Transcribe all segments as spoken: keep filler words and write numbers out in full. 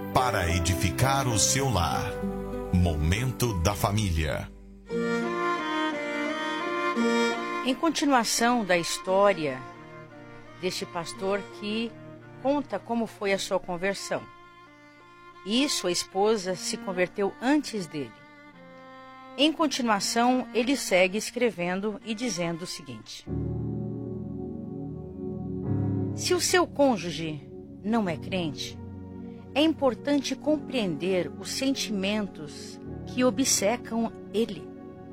para edificar o seu lar. Momento da Família. Em continuação da história deste pastor que conta como foi a sua conversão. E sua esposa se converteu antes dele. Em continuação, ele segue escrevendo e dizendo o seguinte: se o seu cônjuge não é crente, é importante compreender os sentimentos que obcecam ele.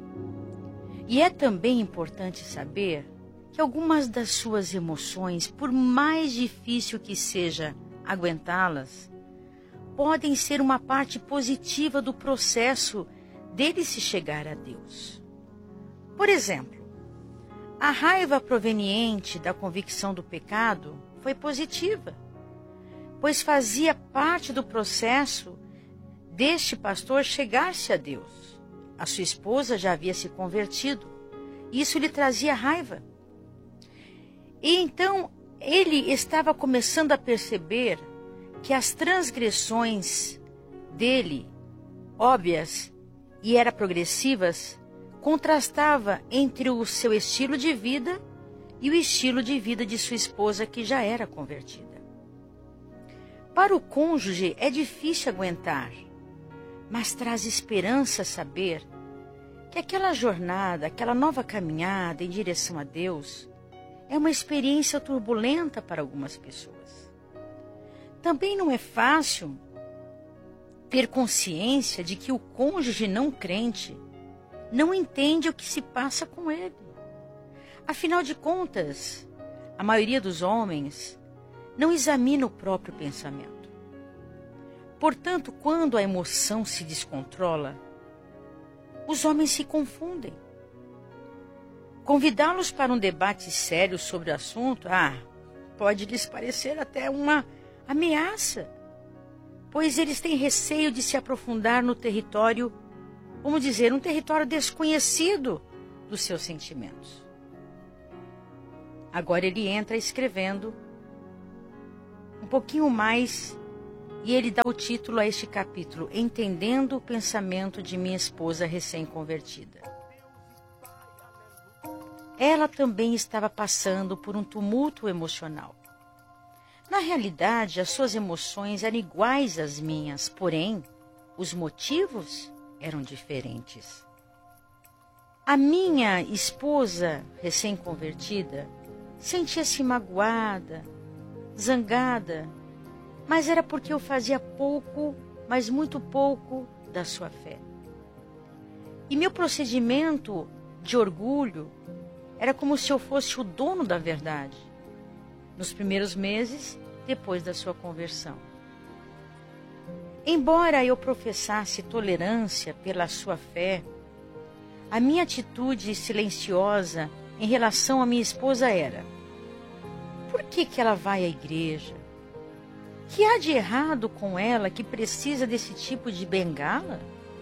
E é também importante saber que algumas das suas emoções, por mais difícil que seja aguentá-las, podem ser uma parte positiva do processo dele se chegar a Deus. Por exemplo, a raiva proveniente da convicção do pecado foi positiva, pois fazia parte do processo deste pastor chegar-se a Deus. A sua esposa já havia se convertido. Isso lhe trazia raiva. E então ele estava começando a perceber que as transgressões dele, óbvias e eram progressivas, contrastava entre o seu estilo de vida e o estilo de vida de sua esposa, que já era convertida. Para o cônjuge é difícil aguentar, mas traz esperança saber que aquela jornada, aquela nova caminhada em direção a Deus é uma experiência turbulenta para algumas pessoas. Também não é fácil ter consciência de que o cônjuge não crente não entende o que se passa com ele. Afinal de contas, a maioria dos homens não examina o próprio pensamento. Portanto, quando a emoção se descontrola, os homens se confundem. Convidá-los para um debate sério sobre o assunto, ah, pode lhes parecer até uma ameaça, pois eles têm receio de se aprofundar no território, vamos dizer, um território desconhecido dos seus sentimentos. Agora ele entra escrevendo um pouquinho mais e ele dá o título a este capítulo: Entendendo o Pensamento de Minha Esposa Recém-Convertida. Ela também estava passando por um tumulto emocional. Na realidade, as suas emoções eram iguais às minhas, porém, os motivos eram diferentes. A minha esposa recém-convertida sentia-se magoada, zangada, mas era porque eu fazia pouco, mas muito pouco, da sua fé. E meu procedimento de orgulho era como se eu fosse o dono da verdade, nos primeiros meses depois da sua conversão. Embora eu professasse tolerância pela sua fé, a minha atitude silenciosa em relação à minha esposa era: por que que ela vai à igreja? Que há de errado com ela que precisa desse tipo de bengala?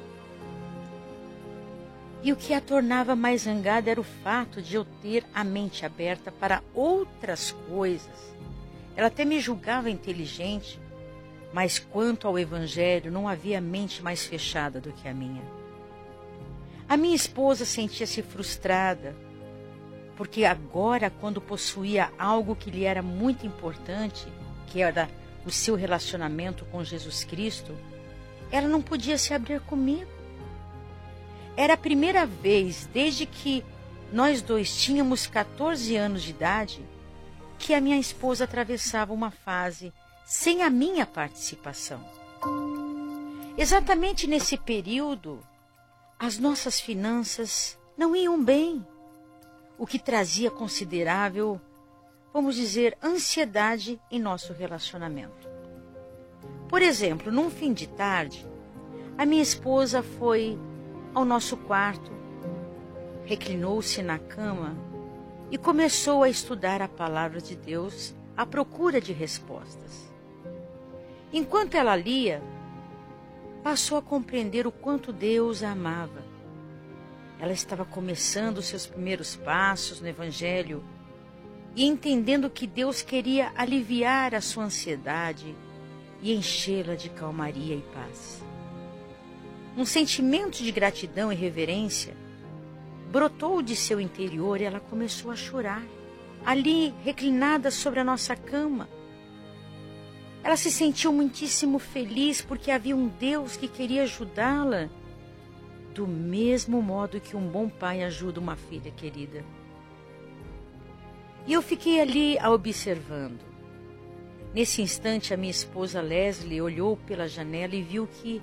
E o que a tornava mais zangada era o fato de eu ter a mente aberta para outras coisas. Ela até me julgava inteligente, mas quanto ao evangelho não havia mente mais fechada do que a minha. A minha esposa sentia-se frustrada, porque agora, quando possuía algo que lhe era muito importante, que era o seu relacionamento com Jesus Cristo, ela não podia se abrir comigo. Era a primeira vez, desde que nós dois tínhamos catorze anos de idade, que a minha esposa atravessava uma fase sem a minha participação. Exatamente nesse período, as nossas finanças não iam bem, o que trazia considerável, vamos dizer, ansiedade em nosso relacionamento. Por exemplo, num fim de tarde, a minha esposa foi ao nosso quarto, reclinou-se na cama e começou a estudar a palavra de Deus à procura de respostas. Enquanto ela lia, passou a compreender o quanto Deus a amava. Ela estava começando os seus primeiros passos no Evangelho e entendendo que Deus queria aliviar a sua ansiedade e enchê-la de calmaria e paz. Um sentimento de gratidão e reverência brotou de seu interior e ela começou a chorar, ali reclinada sobre a nossa cama. Ela se sentiu muitíssimo feliz porque havia um Deus que queria ajudá-la do mesmo modo que um bom pai ajuda uma filha querida. E eu fiquei ali a observando. Nesse instante, a minha esposa Leslie olhou pela janela e viu que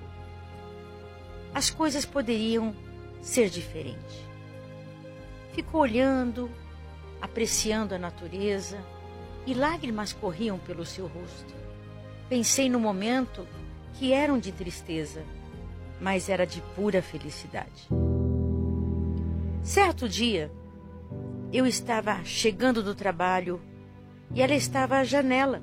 as coisas poderiam ser diferentes. Ficou olhando, apreciando a natureza, e lágrimas corriam pelo seu rosto. Pensei no momento que eram de tristeza, mas era de pura felicidade. Certo dia, eu estava chegando do trabalho e ela estava à janela.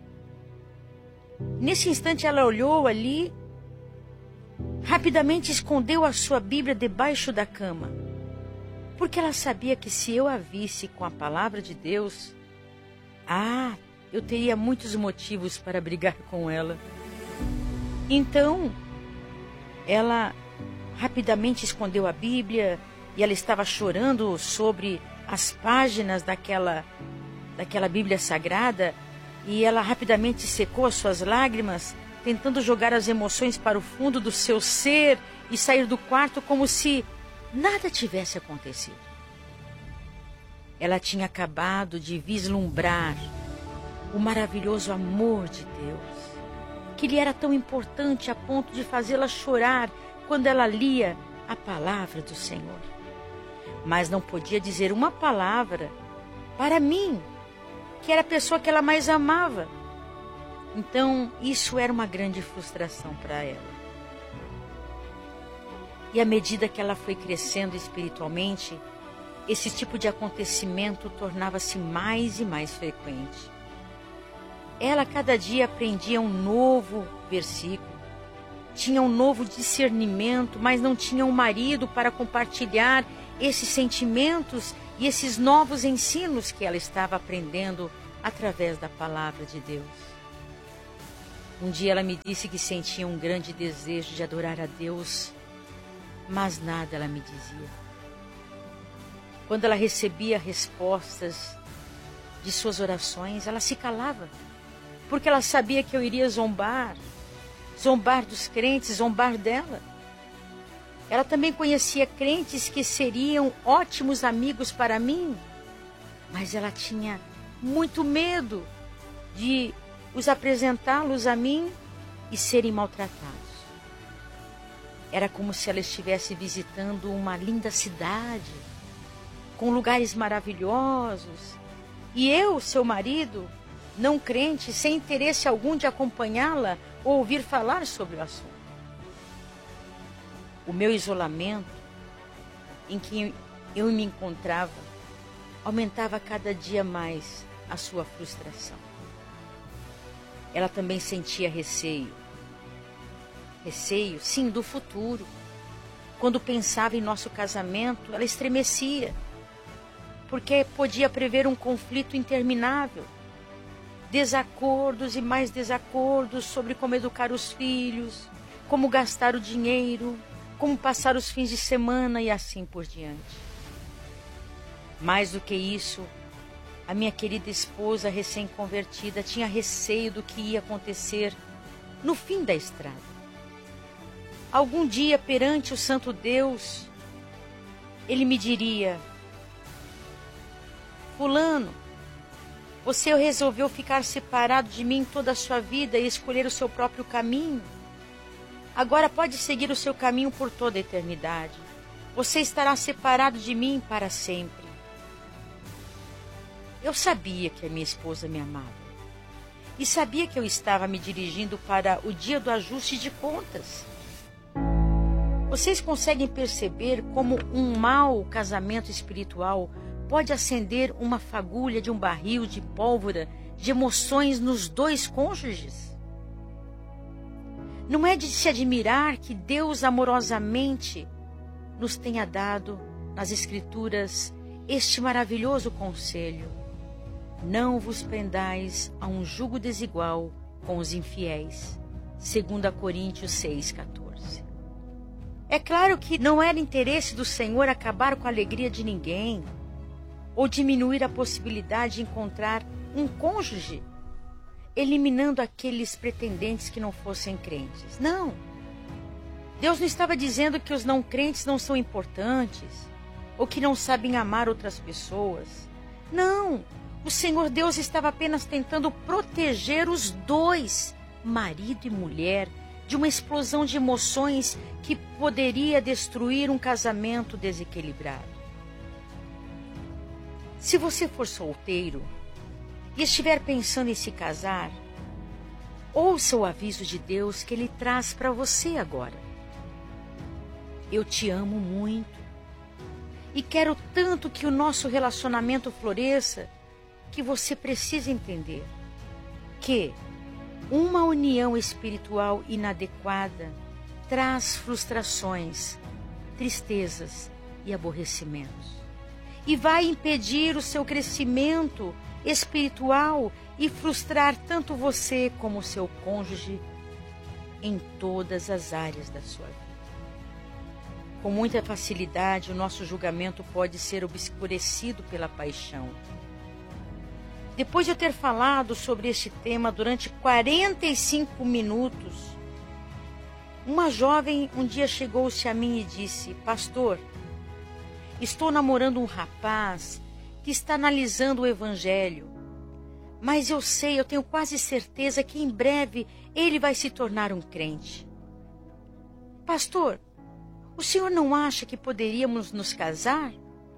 Nesse instante ela olhou ali, rapidamente escondeu a sua Bíblia debaixo da cama, porque ela sabia que se eu a visse com a palavra de Deus, ah, eu teria muitos motivos para brigar com ela. Então, ela rapidamente escondeu a Bíblia e ela estava chorando sobre as páginas daquela, daquela Bíblia Sagrada, e ela rapidamente secou as suas lágrimas, tentando jogar as emoções para o fundo do seu ser e sair do quarto como se nada tivesse acontecido. Ela tinha acabado de vislumbrar o maravilhoso amor de Deus, que lhe era tão importante a ponto de fazê-la chorar quando ela lia a palavra do Senhor. Mas não podia dizer uma palavra para mim, que era a pessoa que ela mais amava. Então, isso era uma grande frustração para ela. E à medida que ela foi crescendo espiritualmente, esse tipo de acontecimento tornava-se mais e mais frequente. Ela cada dia aprendia um novo versículo, tinha um novo discernimento, mas não tinha um marido para compartilhar esses sentimentos e esses novos ensinos que ela estava aprendendo através da palavra de Deus. Um dia ela me disse que sentia um grande desejo de adorar a Deus, mas nada ela me dizia. Quando ela recebia respostas de suas orações, ela se calava, porque ela sabia que eu iria zombar, zombar dos crentes, zombar dela. Ela também conhecia crentes que seriam ótimos amigos para mim, mas ela tinha muito medo de os apresentá-los a mim e serem maltratados. Era como se ela estivesse visitando uma linda cidade, com lugares maravilhosos, e eu, seu marido, não crente, sem interesse algum de acompanhá-la ou ouvir falar sobre o assunto. O meu isolamento, em que eu me encontrava, aumentava cada dia mais a sua frustração. Ela também sentia receio. Receio, sim, do futuro. Quando pensava em nosso casamento, ela estremecia, porque podia prever um conflito interminável, desacordos e mais desacordos sobre como educar os filhos, como gastar o dinheiro, como passar os fins de semana e assim por diante. Mais do que isso, a minha querida esposa recém-convertida tinha receio do que ia acontecer no fim da estrada. Algum dia, perante o Santo Deus, ele me diria: fulano, você resolveu ficar separado de mim toda a sua vida e escolher o seu próprio caminho. Agora pode seguir o seu caminho por toda a eternidade. Você estará separado de mim para sempre. Eu sabia que a minha esposa me amava. E sabia que eu estava me dirigindo para o dia do ajuste de contas. Vocês conseguem perceber como um mau casamento espiritual pode acender uma fagulha de um barril de pólvora de emoções nos dois cônjuges? Não é de se admirar que Deus amorosamente nos tenha dado nas Escrituras este maravilhoso conselho: não vos prendais a um jugo desigual com os infiéis. Segunda Coríntios seis, quatorze. É claro que não era interesse do Senhor acabar com a alegria de ninguém, ou diminuir a possibilidade de encontrar um cônjuge, eliminando aqueles pretendentes que não fossem crentes. Não. Deus não estava dizendo que os não crentes não são importantes, ou que não sabem amar outras pessoas. Não. O Senhor Deus estava apenas tentando proteger os dois, marido e mulher, de uma explosão de emoções que poderia destruir um casamento desequilibrado. Se você for solteiro e estiver pensando em se casar, ouça o aviso de Deus que Ele traz para você agora. Eu te amo muito e quero tanto que o nosso relacionamento floresça que você precisa entender que uma união espiritual inadequada traz frustrações, tristezas e aborrecimentos. E vai impedir o seu crescimento espiritual e frustrar tanto você como o seu cônjuge em todas as áreas da sua vida. Com muita facilidade, o nosso julgamento pode ser obscurecido pela paixão. Depois de eu ter falado sobre este tema durante quarenta e cinco minutos, uma jovem um dia chegou-se a mim e disse: Pastor, estou namorando um rapaz que está analisando o Evangelho, mas eu sei, eu tenho quase certeza que em breve ele vai se tornar um crente. Pastor, o senhor não acha que poderíamos nos casar?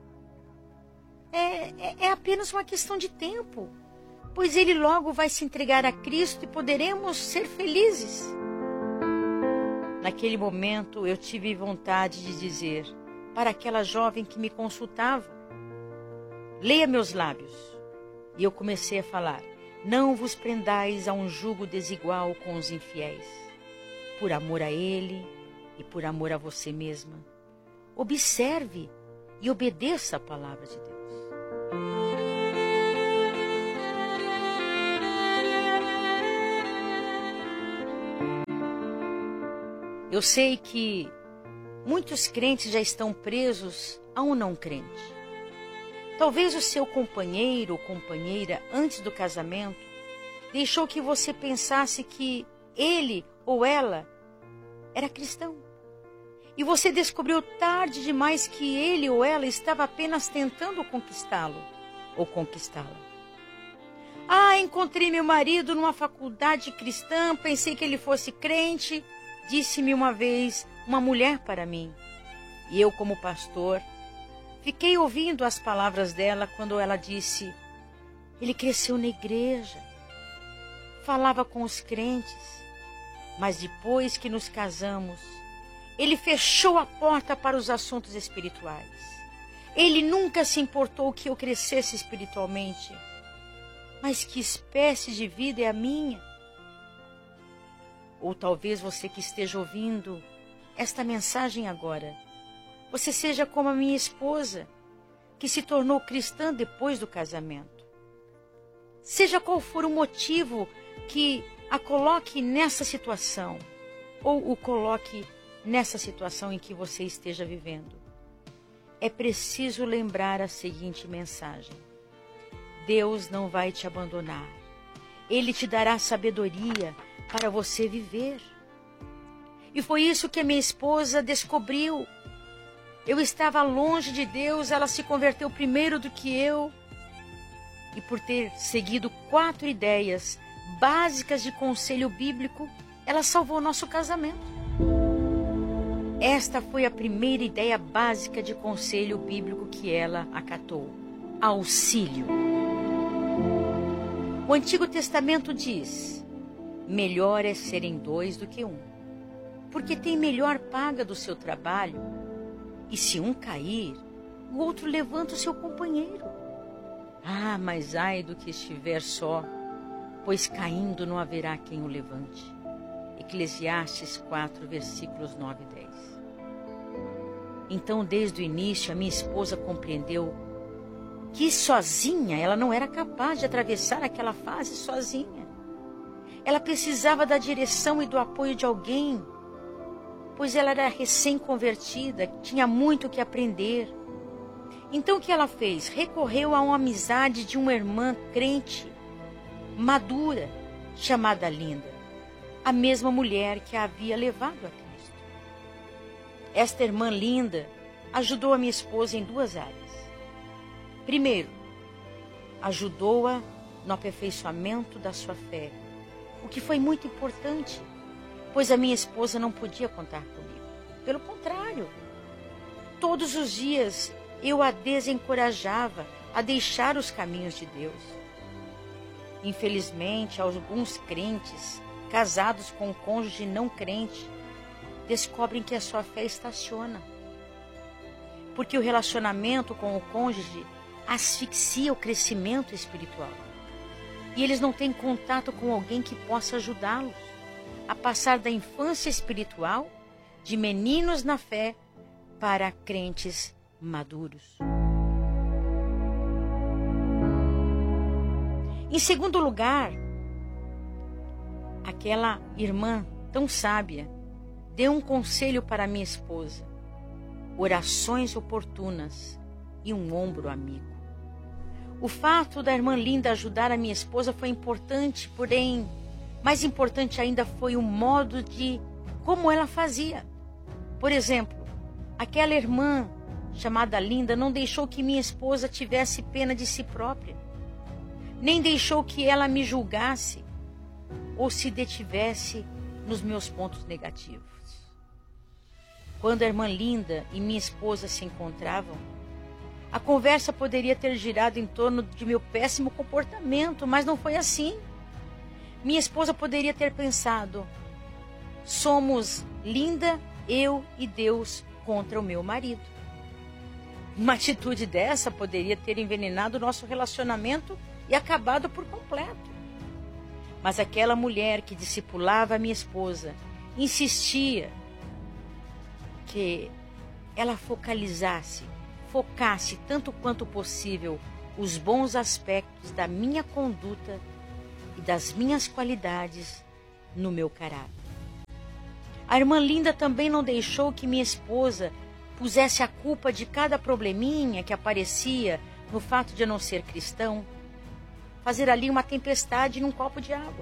É, é, é apenas uma questão de tempo, pois ele logo vai se entregar a Cristo e poderemos ser felizes. Naquele momento eu tive vontade de dizer para aquela jovem que me consultava: leia meus lábios. E eu comecei a falar: não vos prendais a um jugo desigual com os infiéis, por amor a ele e por amor a você mesma. Observe e obedeça a palavra de Deus. Eu sei que muitos crentes já estão presos a um não crente. Talvez o seu companheiro ou companheira, antes do casamento, deixou que você pensasse que ele ou ela era cristão. E você descobriu tarde demais que ele ou ela estava apenas tentando conquistá-lo ou conquistá-la. Ah, encontrei meu marido numa faculdade cristã, pensei que ele fosse crente, disse-me uma vez uma mulher para mim. E eu, como pastor, fiquei ouvindo as palavras dela quando ela disse: ele cresceu na igreja, falava com os crentes, mas depois que nos casamos, ele fechou a porta para os assuntos espirituais. Ele nunca se importou que eu crescesse espiritualmente. Mas que espécie de vida é a minha? Ou talvez você que esteja ouvindo esta mensagem agora, você seja como a minha esposa, que se tornou cristã depois do casamento. Seja qual for o motivo que a coloque nessa situação, ou o coloque nessa situação em que você esteja vivendo, é preciso lembrar a seguinte mensagem: Deus não vai te abandonar. Ele te dará sabedoria para você viver. E foi isso que a minha esposa descobriu. Eu estava longe de Deus, ela se converteu primeiro do que eu. E por ter seguido quatro ideias básicas de conselho bíblico, ela salvou nosso casamento. Esta foi a primeira ideia básica de conselho bíblico que ela acatou: auxílio. O Antigo Testamento diz: melhor é serem dois do que um, porque tem melhor paga do seu trabalho, e se um cair, o outro levanta o seu companheiro. Ah, mas ai do que estiver só, pois caindo não haverá quem o levante. Eclesiastes quatro, versículos nove e dez. Então, desde o início, a minha esposa compreendeu que sozinha ela não era capaz de atravessar aquela fase sozinha. Ela precisava da direção e do apoio de alguém, pois ela era recém-convertida, tinha muito o que aprender. Então o que ela fez? Recorreu a uma amizade de uma irmã crente, madura, chamada Linda, a mesma mulher que a havia levado a Cristo. Esta irmã Linda ajudou a minha esposa em duas áreas. Primeiro, ajudou-a no aperfeiçoamento da sua fé, o que foi muito importante, pois a minha esposa não podia contar comigo. Pelo contrário, todos os dias eu a desencorajava a deixar os caminhos de Deus. Infelizmente, alguns crentes, casados com um cônjuge não crente, descobrem que a sua fé estaciona, porque o relacionamento com o cônjuge asfixia o crescimento espiritual. E eles não têm contato com alguém que possa ajudá-los a passar da infância espiritual, de meninos na fé, para crentes maduros. Em segundo lugar, aquela irmã tão sábia deu um conselho para minha esposa: orações oportunas e um ombro amigo. O fato da irmã Linda ajudar a minha esposa foi importante, porém, mais importante ainda foi o modo de como ela fazia. Por exemplo, aquela irmã chamada Linda não deixou que minha esposa tivesse pena de si própria, nem deixou que ela me julgasse ou se detivesse nos meus pontos negativos. Quando a irmã Linda e minha esposa se encontravam, a conversa poderia ter girado em torno de meu péssimo comportamento, mas não foi assim. Minha esposa poderia ter pensado: somos Linda, eu e Deus contra o meu marido. Uma atitude dessa poderia ter envenenado o nosso relacionamento e acabado por completo. Mas aquela mulher que discipulava a minha esposa insistia que ela focalizasse, focasse tanto quanto possível os bons aspectos da minha conduta e das minhas qualidades no meu caráter. A irmã Linda também não deixou que minha esposa pusesse a culpa de cada probleminha que aparecia no fato de eu não ser cristão, fazer ali uma tempestade num copo de água.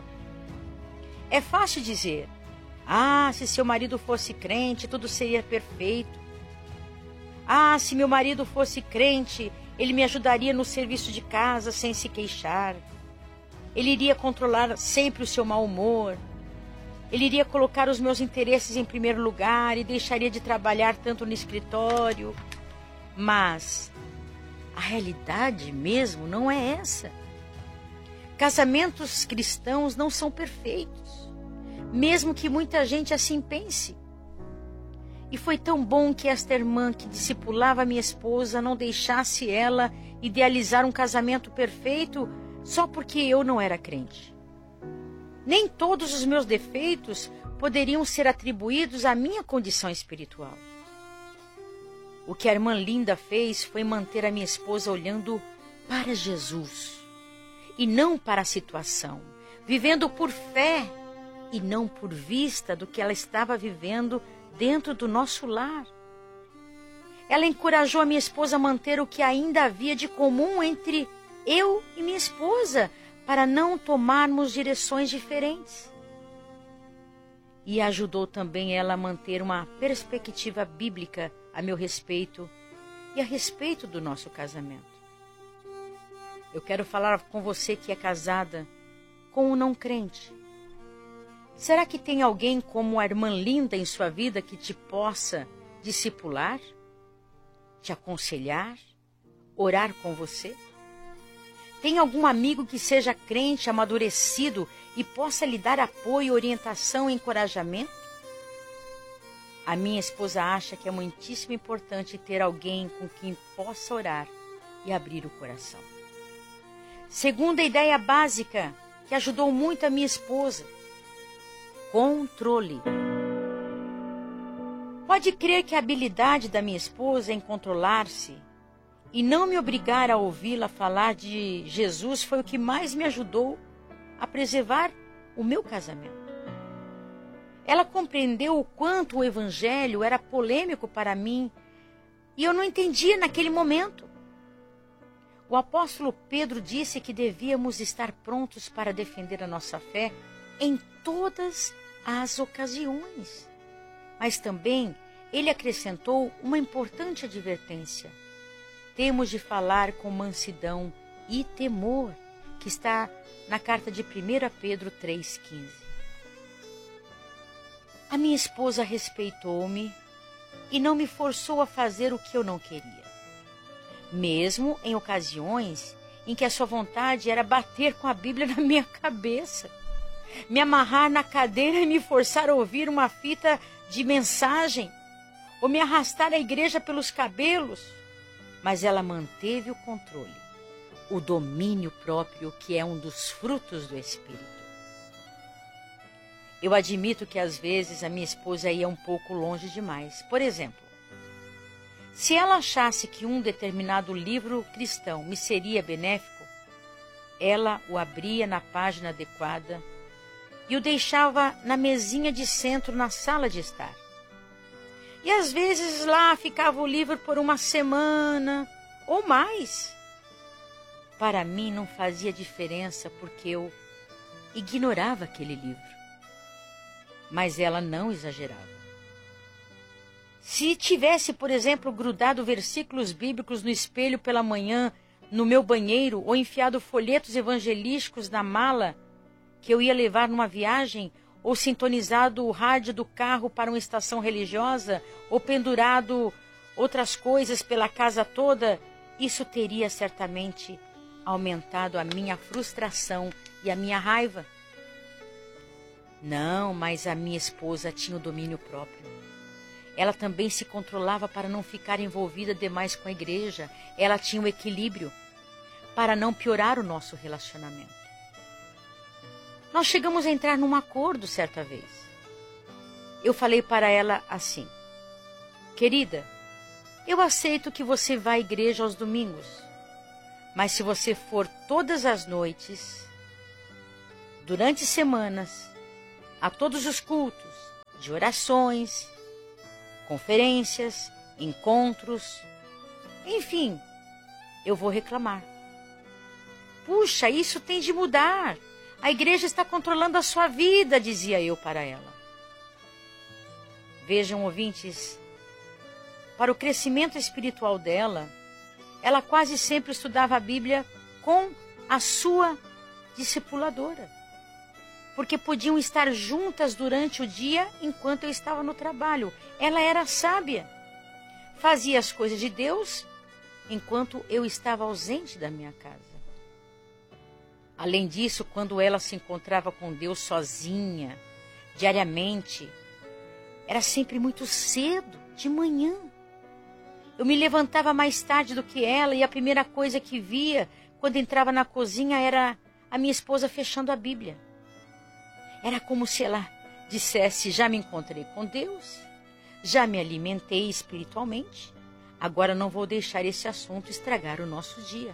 É fácil dizer: ah, se seu marido fosse crente, tudo seria perfeito. Ah, se meu marido fosse crente, ele me ajudaria no serviço de casa sem se queixar. Ele iria controlar sempre o seu mau humor. Ele iria colocar os meus interesses em primeiro lugar e deixaria de trabalhar tanto no escritório. Mas a realidade mesmo não é essa. Casamentos cristãos não são perfeitos, mesmo que muita gente assim pense. E foi tão bom que esta irmã que discipulava minha esposa não deixasse ela idealizar um casamento perfeito só porque eu não era crente. Nem todos os meus defeitos poderiam ser atribuídos à minha condição espiritual. O que a irmã Linda fez foi manter a minha esposa olhando para Jesus e não para a situação, vivendo por fé e não por vista do que ela estava vivendo dentro do nosso lar. Ela encorajou a minha esposa a manter o que ainda havia de comum entre eu e minha esposa, para não tomarmos direções diferentes. E ajudou também ela a manter uma perspectiva bíblica a meu respeito e a respeito do nosso casamento. Eu quero falar com você que é casada com um não crente. Será que tem alguém como a irmã Linda em sua vida que te possa discipular, te aconselhar, orar com você? Tem algum amigo que seja crente, amadurecido e possa lhe dar apoio, orientação e encorajamento? A minha esposa acha que é muitíssimo importante ter alguém com quem possa orar e abrir o coração. Segunda ideia básica que ajudou muito a minha esposa: controle. Pode crer que a habilidade da minha esposa em controlar-se e não me obrigar a ouvi-la falar de Jesus foi o que mais me ajudou a preservar o meu casamento. Ela compreendeu o quanto o evangelho era polêmico para mim e eu não entendia naquele momento. O apóstolo Pedro disse que devíamos estar prontos para defender a nossa fé em todas as ocasiões. Mas também ele acrescentou uma importante advertência. Temos de falar com mansidão e temor, que está na carta de primeira Pedro três, quinze. A minha esposa respeitou-me e não me forçou a fazer o que eu não queria. Mesmo em ocasiões em que a sua vontade era bater com a Bíblia na minha cabeça, me amarrar na cadeira e me forçar a ouvir uma fita de mensagem, ou me arrastar à igreja pelos cabelos, mas ela manteve o controle, o domínio próprio, que é um dos frutos do Espírito. Eu admito que às vezes a minha esposa ia um pouco longe demais. Por exemplo, se ela achasse que um determinado livro cristão me seria benéfico, ela o abria na página adequada e o deixava na mesinha de centro na sala de estar. E às vezes lá ficava o livro por uma semana ou mais. Para mim não fazia diferença porque eu ignorava aquele livro. Mas ela não exagerava. Se tivesse, por exemplo, grudado versículos bíblicos no espelho pela manhã, no meu banheiro, ou enfiado folhetos evangelísticos na mala que eu ia levar numa viagem, ou sintonizado o rádio do carro para uma estação religiosa, ou pendurado outras coisas pela casa toda, isso teria certamente aumentado a minha frustração e a minha raiva. Não, mas a minha esposa tinha o domínio próprio. Ela também se controlava para não ficar envolvida demais com a igreja. Ela tinha o equilíbrio para não piorar o nosso relacionamento. Nós chegamos a entrar num acordo certa vez. Eu falei para ela assim: querida, eu aceito que você vá à igreja aos domingos, mas se você for todas as noites, durante semanas, a todos os cultos de orações, conferências, encontros, enfim, eu vou reclamar. Puxa, isso tem de mudar. A igreja está controlando a sua vida, dizia eu para ela. Vejam, ouvintes, para o crescimento espiritual dela, ela quase sempre estudava a Bíblia com a sua discipuladora, porque podiam estar juntas durante o dia enquanto eu estava no trabalho. Ela era sábia, fazia as coisas de Deus enquanto eu estava ausente da minha casa. Além disso, quando ela se encontrava com Deus sozinha, diariamente, era sempre muito cedo, de manhã. Eu me levantava mais tarde do que ela e a primeira coisa que via quando entrava na cozinha era a minha esposa fechando a Bíblia. Era como se ela dissesse: já me encontrei com Deus, já me alimentei espiritualmente, agora não vou deixar esse assunto estragar o nosso dia.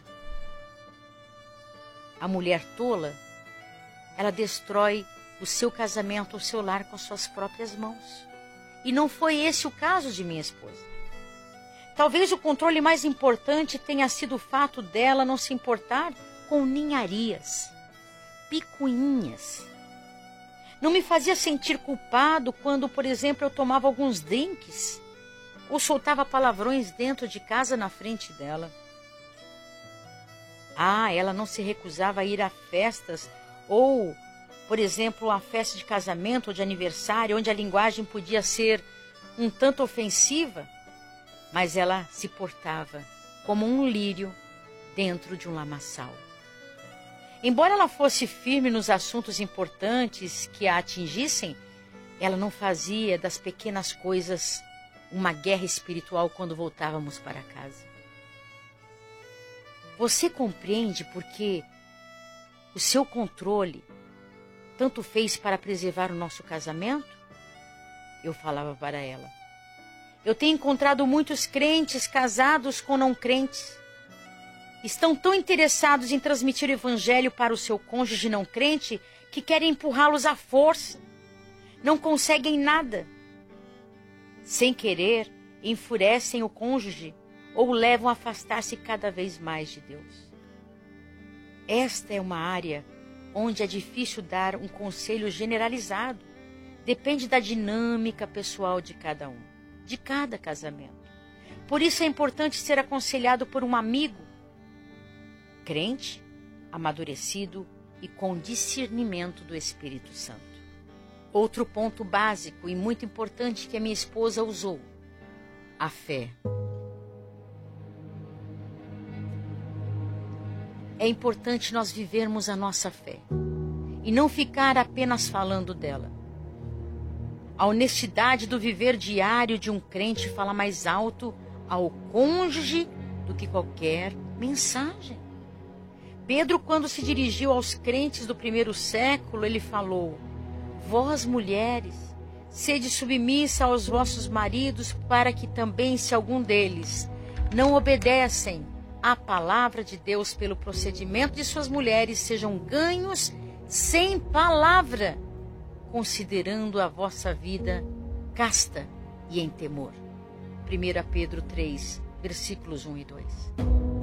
A mulher tola, ela destrói o seu casamento, o seu lar com suas próprias mãos. E não foi esse o caso de minha esposa. Talvez o controle mais importante tenha sido o fato dela não se importar com ninharias, picuinhas. Não me fazia sentir culpado quando, por exemplo, eu tomava alguns drinks ou soltava palavrões dentro de casa na frente dela. Ah, ela não se recusava a ir a festas ou, por exemplo, a festa de casamento ou de aniversário, onde a linguagem podia ser um tanto ofensiva, mas ela se portava como um lírio dentro de um lamaçal. Embora ela fosse firme nos assuntos importantes que a atingissem, ela não fazia das pequenas coisas uma guerra espiritual quando voltávamos para casa. Você compreende porque o seu controle tanto fez para preservar o nosso casamento? Eu falava para ela. Eu tenho encontrado muitos crentes casados com não crentes. Estão tão interessados em transmitir o evangelho para o seu cônjuge não crente que querem empurrá-los à força, não conseguem nada. Sem querer, enfurecem o cônjuge ou o levam a afastar-se cada vez mais de Deus. Esta é uma área onde é difícil dar um conselho generalizado. Depende da dinâmica pessoal de cada um, de cada casamento. Por isso é importante ser aconselhado por um amigo crente, amadurecido e com discernimento do Espírito Santo. Outro ponto básico e muito importante que a minha esposa usou: a fé. É importante nós vivermos a nossa fé e não ficar apenas falando dela. A honestidade do viver diário de um crente fala mais alto ao cônjuge do que qualquer mensagem. Pedro, quando se dirigiu aos crentes do primeiro século, ele falou: vós, mulheres, sede submissa aos vossos maridos, para que também, se algum deles não obedecem à palavra de Deus pelo procedimento de suas mulheres, sejam ganhos sem palavra, considerando a vossa vida casta e em temor. primeira Pedro três, versículos um e dois.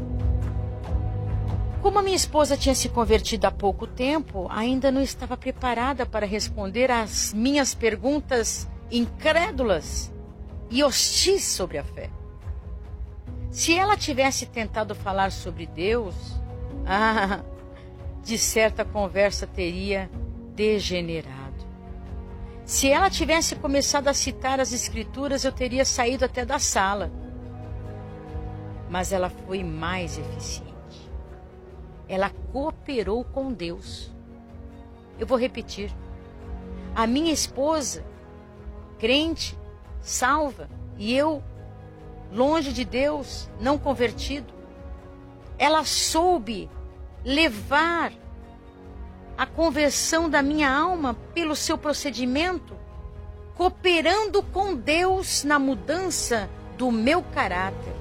Como a minha esposa tinha se convertido há pouco tempo, ainda não estava preparada para responder às minhas perguntas incrédulas e hostis sobre a fé. Se ela tivesse tentado falar sobre Deus, ah, de certa conversa teria degenerado. Se ela tivesse começado a citar as Escrituras, eu teria saído até da sala. Mas ela foi mais eficiente. Ela cooperou com Deus. Eu vou repetir. A minha esposa, crente, salva, e eu, longe de Deus, não convertido, ela soube levar a conversão da minha alma pelo seu procedimento, cooperando com Deus na mudança do meu caráter.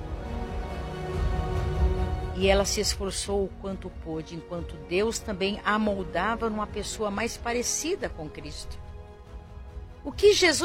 E ela se esforçou o quanto pôde, enquanto Deus também a moldava numa pessoa mais parecida com Cristo. O que Jesus